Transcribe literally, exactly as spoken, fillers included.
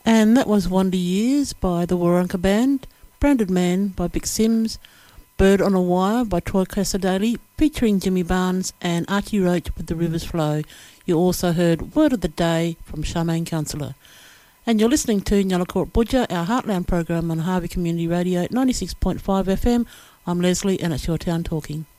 And that was Wonder Years by the Warunka Band, Branded Man by Vic Sims, Bird on a Wire by Troy Cassadaly, featuring Jimmy Barnes, and Archie Roach with The Rivers Flow. You also heard Word of the Day from Charmaine Counsellor. And you're listening to Nyalakot Budja, our Heartland program on Harvey Community Radio, ninety-six point five F M. I'm Leslie and it's Your Town Talking.